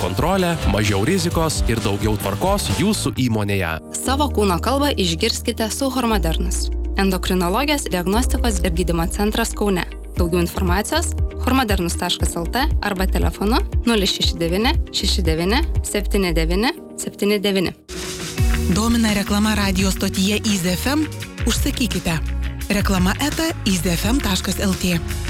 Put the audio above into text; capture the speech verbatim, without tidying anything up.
kontrolė, mažiau rizikos ir daugiau tvarkos jūsų įmonėje. Savo kūno kalbą išgirskite su Hormodernus. Endokrinologijos diagnostikos ir gydymo centras Kaune. Daugiau informacijos hormodernus taškas el tė arba telefonu nulis šeši devyni šeši devyni septyni devyni septyni devyni. Domina reklama radio stotyje Easy ef em? Užsakykite. Reklama eta easy f m taškas el tė.